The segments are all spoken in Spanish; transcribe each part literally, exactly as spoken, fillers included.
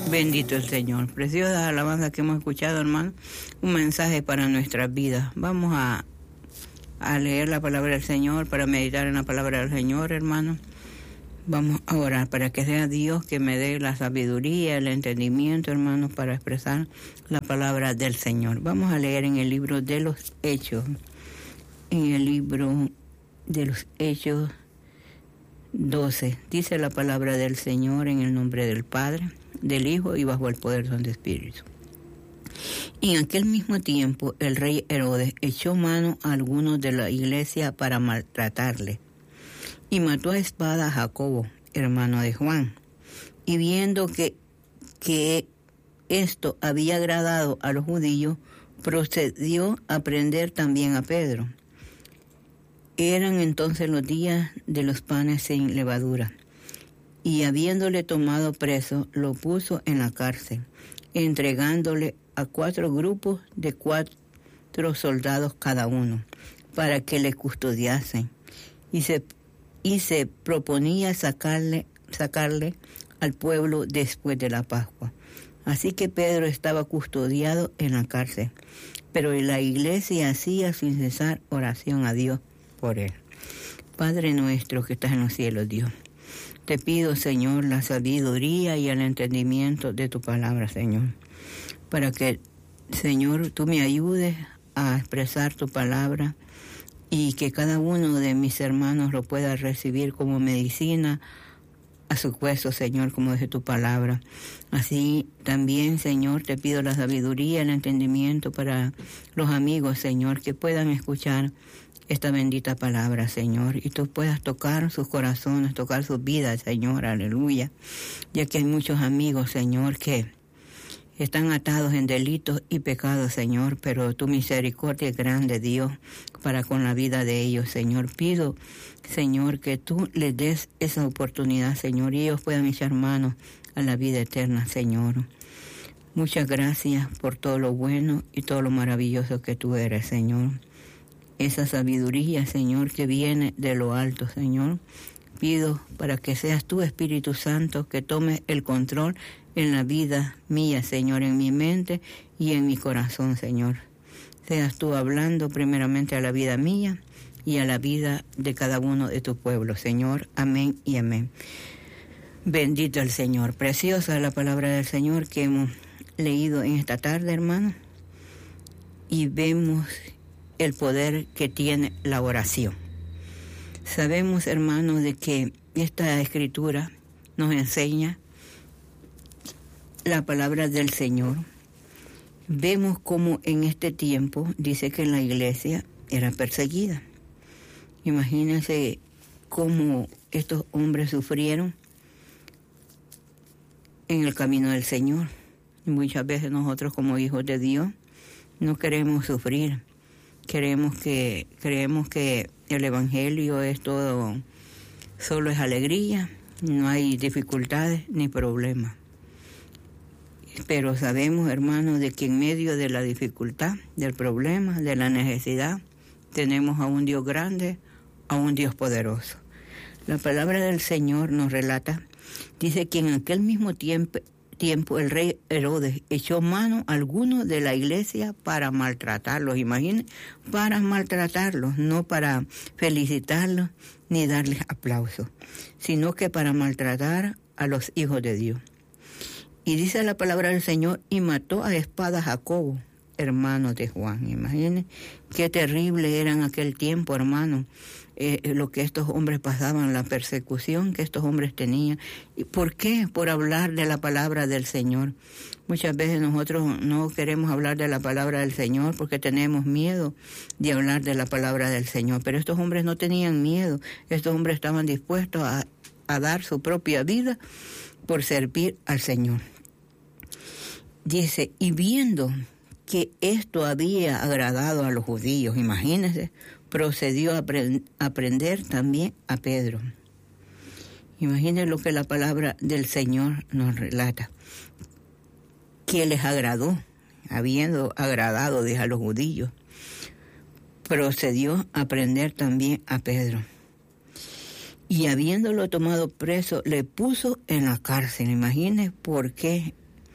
Bendito el Señor. Preciosa alabanza que hemos escuchado, hermano. Un mensaje para nuestras vidas. Vamos a, a leer la palabra del Señor, para meditar en la palabra del Señor, hermano. Vamos a orar para que sea Dios que me dé la sabiduría, el entendimiento, hermano, para expresar la palabra del Señor. Vamos a leer en el libro de los Hechos. En el libro de los Hechos doce. Dice la palabra del Señor en el nombre del Padre, del Hijo y bajo el poder del Santo Espíritu. Y en aquel mismo tiempo el rey Herodes echó mano a algunos de la iglesia para maltratarle, y mató a espada a Jacobo, hermano de Juan. Y viendo que, que esto había agradado a los judíos, procedió a prender también a Pedro. Eran entonces los días de los panes sin levadura, y habiéndole tomado preso, lo puso en la cárcel, entregándole a cuatro grupos de cuatro soldados cada uno, para que le custodiasen, y se, y se proponía sacarle, sacarle al pueblo después de la Pascua. Así que Pedro estaba custodiado en la cárcel, pero la iglesia hacía sin cesar oración a Dios por él. Padre nuestro que estás en los cielos, Dios, te pido, Señor, la sabiduría y el entendimiento de tu palabra, Señor, para que, Señor, tú me ayudes a expresar tu palabra y que cada uno de mis hermanos lo pueda recibir como medicina a su hueso, Señor, como dice tu palabra. Así también, Señor, te pido la sabiduría, el entendimiento para los amigos, Señor, que puedan escuchar esta bendita palabra, Señor, y tú puedas tocar sus corazones, tocar sus vidas, Señor, aleluya, ya que hay muchos amigos, Señor, que están atados en delitos y pecados, Señor, pero tu misericordia es grande, Dios, para con la vida de ellos, Señor. Pido, Señor, que tú les des esa oportunidad, Señor, y ellos puedan echar mano a la vida eterna, Señor. Muchas gracias por todo lo bueno y todo lo maravilloso que tú eres, Señor. Esa sabiduría, Señor, que viene de lo alto, Señor. Pido para que seas tú, Espíritu Santo, que tome el control en la vida mía, Señor, en mi mente y en mi corazón, Señor. Seas tú hablando primeramente a la vida mía y a la vida de cada uno de tu pueblo, Señor. Amén y amén. Bendito el Señor. Preciosa es la palabra del Señor que hemos leído en esta tarde, hermano. Y vemos el poder que tiene la oración. Sabemos, hermanos, de que esta escritura nos enseña la palabra del Señor. Vemos cómo en este tiempo dice que la iglesia era perseguida. Imagínense cómo estos hombres sufrieron en el camino del Señor. Y muchas veces nosotros como hijos de Dios no queremos sufrir. Queremos que, creemos que el Evangelio es todo, solo es alegría, no hay dificultades ni problemas. Pero sabemos, hermanos, de que en medio de la dificultad, del problema, de la necesidad, tenemos a un Dios grande, a un Dios poderoso. La palabra del Señor nos relata, dice que en aquel mismo tiempo, tiempo el rey Herodes echó mano a algunos de la iglesia para maltratarlos. Imaginen, para maltratarlos, no para felicitarlos ni darles aplausos, sino que para maltratar a los hijos de Dios. Y dice la palabra del Señor, y mató a espada a Jacobo, hermano de Juan. Imaginen qué terrible era en aquel tiempo, hermano, eh, lo que estos hombres pasaban, la persecución que estos hombres tenían. ¿Y por qué? Por hablar de la palabra del Señor. Muchas veces nosotros no queremos hablar de la palabra del Señor porque tenemos miedo de hablar de la palabra del Señor. Pero estos hombres no tenían miedo. Estos hombres estaban dispuestos a, a dar su propia vida por servir al Señor. Dice, y viendo que esto había agradado a los judíos, imagínense, procedió a, pre- a prender también a Pedro. Imagínense lo que la palabra del Señor nos relata, que les agradó, habiendo agradado a los judíos, procedió a prender también a Pedro. Y habiéndolo tomado preso, le puso en la cárcel. Imagínense por qué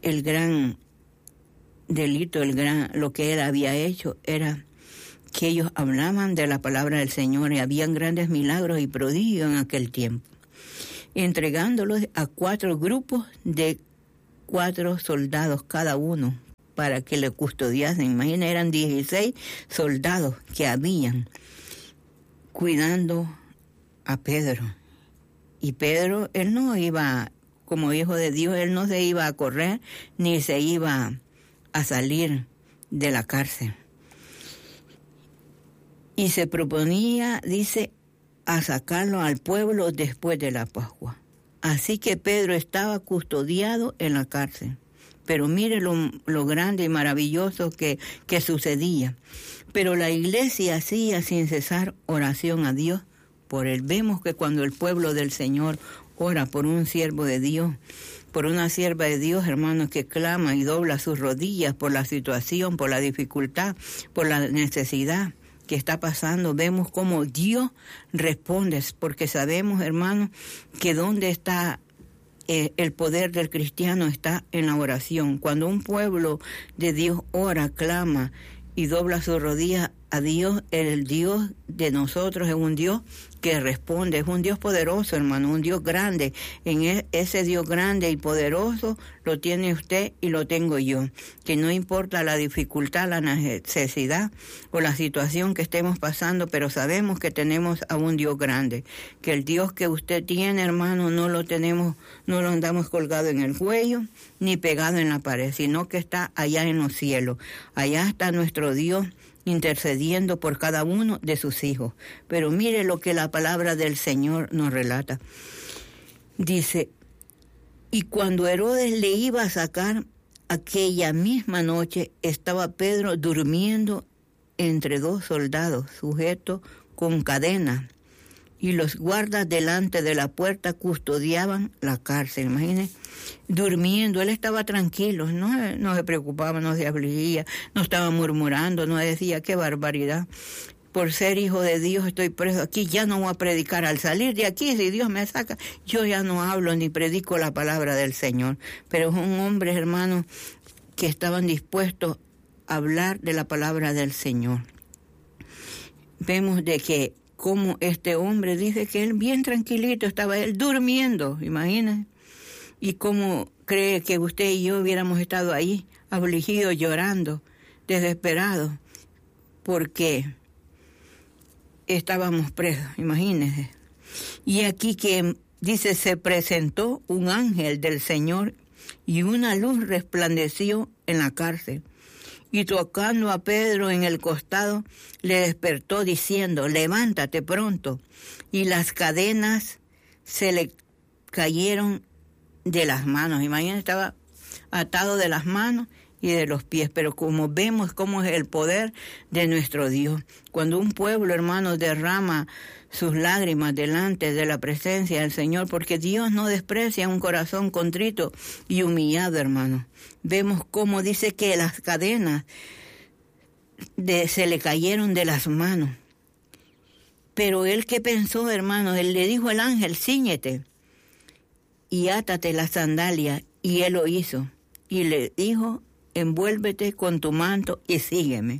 el gran delito, el gran, lo que él había hecho era que ellos hablaban de la palabra del Señor y habían grandes milagros y prodigios en aquel tiempo, entregándolos a cuatro grupos de cuatro soldados cada uno para que le custodiasen. Imagínense, eran dieciséis soldados que habían cuidando a Pedro. Y Pedro, él no iba, como hijo de Dios, él no se iba a correr ni se iba a salir de la cárcel. Y se proponía, dice, a sacarlo al pueblo después de la Pascua. Así que Pedro estaba custodiado en la cárcel. Pero mire lo, lo grande y maravilloso que, que sucedía. Pero la iglesia hacía sin cesar oración a Dios por él. Vemos que cuando el pueblo del Señor ora por un siervo de Dios, por una sierva de Dios, hermanos, que clama y dobla sus rodillas por la situación, por la dificultad, por la necesidad que está pasando, vemos cómo Dios responde, porque sabemos, hermanos, que donde está eh, el poder del cristiano está en la oración. Cuando un pueblo de Dios ora, clama y dobla sus rodillas a Dios, el Dios de nosotros es un Dios que responde, es un Dios poderoso, hermano, un Dios grande. En ese Dios grande y poderoso lo tiene usted y lo tengo yo, que no importa la dificultad, la necesidad o la situación que estemos pasando, pero sabemos que tenemos a un Dios grande, que el Dios que usted tiene, hermano, no lo tenemos, no lo andamos colgado en el cuello ni pegado en la pared, sino que está allá en los cielos. Allá está nuestro Dios intercediendo por cada uno de sus hijos. Pero mire lo que la palabra del Señor nos relata. Dice, y cuando Herodes le iba a sacar, aquella misma noche estaba Pedro durmiendo entre dos soldados, sujeto con cadena, y los guardas delante de la puerta custodiaban la cárcel. Imagínense, durmiendo, él estaba tranquilo, no, no se preocupaba, no se afligía, no estaba murmurando, no decía, qué barbaridad, por ser hijo de Dios estoy preso aquí, ya no voy a predicar. Al salir de aquí, si Dios me saca, yo ya no hablo ni predico la palabra del Señor. Pero es un hombre, hermano, que estaban dispuestos a hablar de la palabra del Señor. Vemos de que como este hombre dice que él bien tranquilito estaba él durmiendo, imagínense, y cómo cree que usted y yo hubiéramos estado ahí, afligidos, llorando, desesperados, porque estábamos presos, imagínense. Y aquí que dice, se presentó un ángel del Señor y una luz resplandeció en la cárcel. Y tocando a Pedro en el costado, le despertó diciendo, levántate pronto. Y las cadenas se le cayeron de las manos. Imagínense, estaba atado de las manos y de los pies. Pero como vemos cómo es el poder de nuestro Dios. Cuando un pueblo, hermano, derrama sus lágrimas delante de la presencia del Señor, porque Dios no desprecia un corazón contrito y humillado, hermano. Vemos cómo dice que las cadenas de, se le cayeron de las manos. Pero él, ¿qué pensó, hermano? Él le dijo al ángel, cíñete y átate la sandalia, y él lo hizo. Y le dijo, envuélvete con tu manto y sígueme.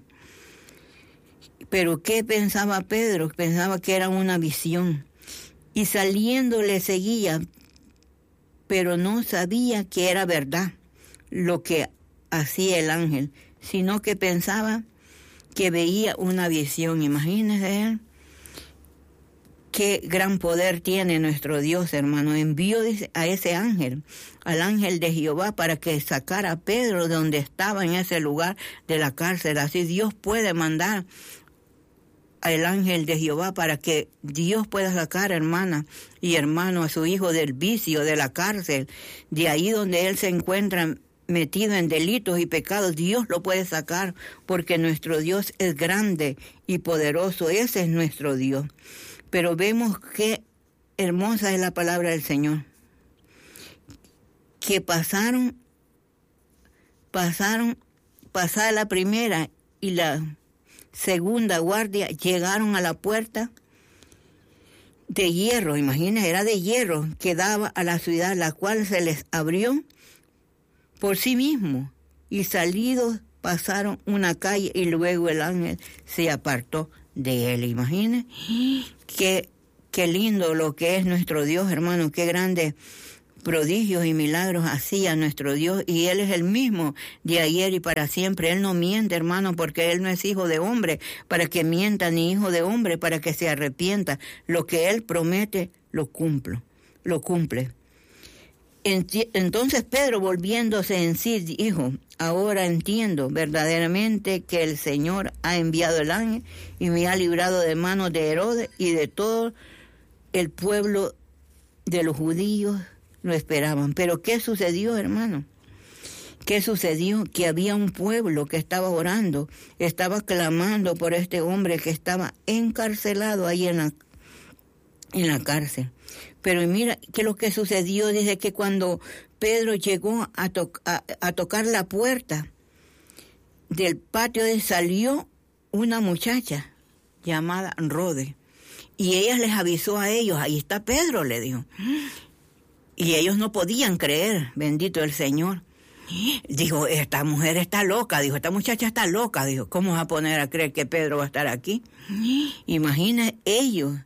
Pero ¿qué pensaba Pedro? Pensaba que era una visión. Y saliendo le seguía, pero no sabía que era verdad lo que hacía el ángel, sino que pensaba que veía una visión. Imagínese él. Qué gran poder tiene nuestro Dios, hermano. Envió a ese ángel, al ángel de Jehová, para que sacara a Pedro de donde estaba en ese lugar de la cárcel. Así Dios puede mandar al ángel de Jehová para que Dios pueda sacar, hermana y hermano, a su hijo del vicio, de la cárcel, de ahí donde él se encuentra metido en delitos y pecados. Dios lo puede sacar porque nuestro Dios es grande y poderoso. Ese es nuestro Dios. Pero vemos qué hermosa es la palabra del Señor. Que pasaron, pasaron, pasada la primera y la segunda guardia, llegaron a la puerta de hierro, imagínense, era de hierro, que daba a la ciudad, la cual se les abrió por sí mismo, y salidos pasaron una calle y luego el ángel se apartó de él. Imaginen qué, qué lindo lo que es nuestro Dios, hermano, qué grandes prodigios y milagros hacía nuestro Dios, y Él es el mismo de ayer y para siempre. Él no miente, hermano, porque Él no es hijo de hombre para que mienta, ni hijo de hombre para que se arrepienta. Lo que Él promete, lo cumple, lo cumple. Entonces Pedro, volviéndose en sí, dijo: ahora entiendo verdaderamente que el Señor ha enviado el ángel y me ha librado de manos de Herodes y de todo el pueblo de los judíos. Lo esperaban. Pero ¿qué sucedió, hermano? ¿Qué sucedió? Que había un pueblo que estaba orando, estaba clamando por este hombre que estaba encarcelado ahí en la, en la cárcel. Pero mira que lo que sucedió, dice que cuando Pedro llegó a, to- a, a tocar la puerta del patio, de salió una muchacha llamada Rode, y ella les avisó a ellos: ahí está Pedro, le dijo. Y ellos no podían creer, bendito el Señor. Dijo: esta mujer está loca, dijo, esta muchacha está loca, dijo, ¿cómo va a poner a creer que Pedro va a estar aquí? Imagina, ellos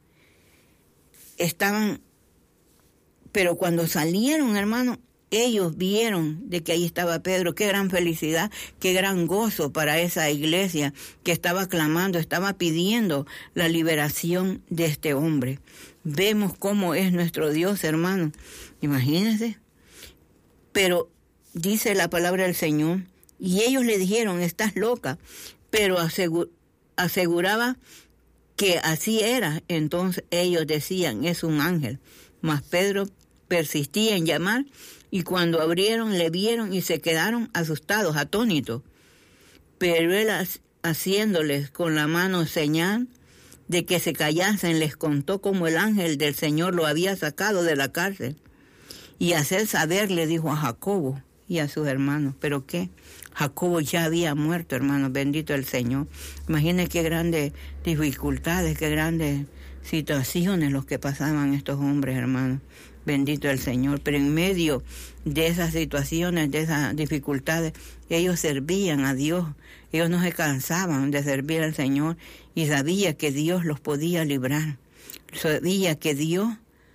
estaban, pero cuando salieron, hermano, ellos vieron de que ahí estaba Pedro. Qué gran felicidad, qué gran gozo para esa iglesia que estaba clamando, estaba pidiendo la liberación de este hombre. Vemos cómo es nuestro Dios, hermano. Imagínense. Pero dice la palabra del Señor, y ellos le dijeron: estás loca, pero asegura, aseguraba que así era. Entonces ellos decían: es un ángel. Mas Pedro persistía en llamar, y cuando abrieron le vieron y se quedaron asustados, atónitos. Pero él, haciéndoles con la mano señal de que se callasen, les contó cómo el ángel del Señor lo había sacado de la cárcel. Y hacer saber, le dijo a Jacobo y a sus hermanos. ¿Pero qué? Jacobo ya había muerto, hermanos, bendito el Señor. Imaginen qué grandes dificultades, qué grandes situaciones los que pasaban estos hombres, hermanos. Bendito el Señor. Pero en medio de esas situaciones, de esas dificultades, ellos servían a Dios. Ellos no se cansaban de servir al Señor y sabía que Dios los podía librar. Sabía que Dios,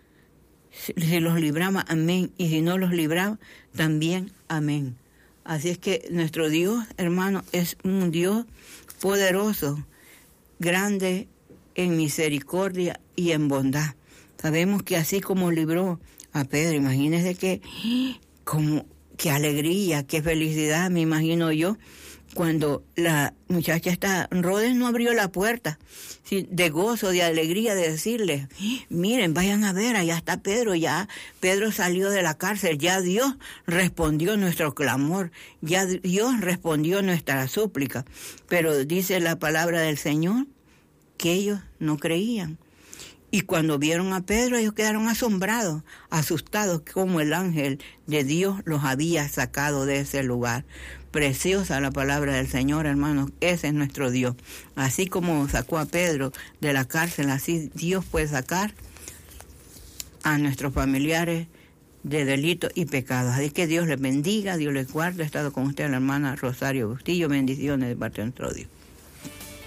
si los libraba, amén. Y si no los libraba, también, amén. Así es que nuestro Dios, hermano, es un Dios poderoso, grande en misericordia y en bondad. Sabemos que así como libró a Pedro, imagínense que, como, qué alegría, qué felicidad, me imagino yo, cuando la muchacha está, Rodes no abrió la puerta, ¿sí?, de gozo, de alegría, de decirle: miren, vayan a ver, allá está Pedro, ya Pedro salió de la cárcel, ya Dios respondió nuestro clamor, ya Dios respondió nuestra súplica. Pero dice la palabra del Señor que ellos no creían. Y cuando vieron a Pedro, ellos quedaron asombrados, asustados, como el ángel de Dios los había sacado de ese lugar. Preciosa la palabra del Señor, hermanos. Ese es nuestro Dios. Así como sacó a Pedro de la cárcel, así Dios puede sacar a nuestros familiares de delitos y pecados. Así que Dios les bendiga, Dios les guarde. He estado con usted, la hermana Rosario Bustillo. Bendiciones de parte de nuestro Dios.